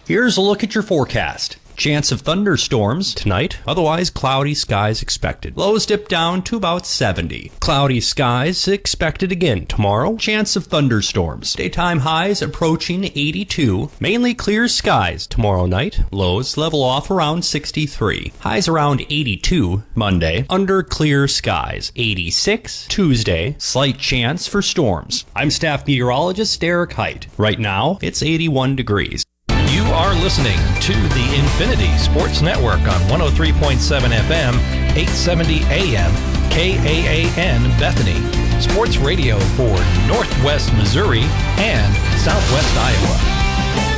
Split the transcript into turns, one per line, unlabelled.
Here's a look at your forecast. Chance of thunderstorms tonight, otherwise cloudy skies expected. Lows dip down to about 70. Cloudy skies expected again tomorrow. Chance of thunderstorms. Daytime highs approaching 82. Mainly clear skies tomorrow night. Lows level off around 63. Highs around 82 Monday. Under clear skies. 86 Tuesday. Slight chance for storms. I'm staff meteorologist Derek Height. Right now, it's 81 degrees.
You are listening to the Infinity Sports Network on 103.7 FM, 870 AM, KAAN Bethany. Sports radio for Northwest Missouri and Southwest Iowa.